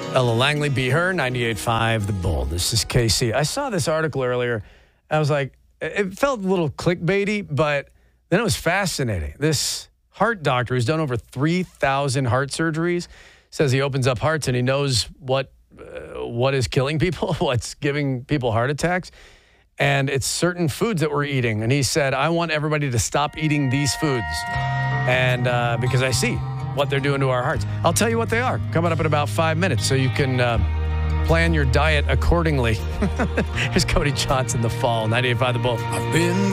Ella Langley, Be Her, 98.5 The Bull. This is KC. I saw this article earlier. I was like, it felt a little clickbaity, but then it was fascinating. This heart doctor who's done over 3,000 heart surgeries says he opens up hearts and he knows what is killing people, what's giving people heart attacks. And it's certain foods that we're eating. And he said, I want everybody to stop eating these foods. And because I see what they're doing to our hearts. I'll tell you what they are coming up in about 5 minutes so you can plan your diet accordingly. Here's Cody Johnson, The Fall, 98.5 The Bull.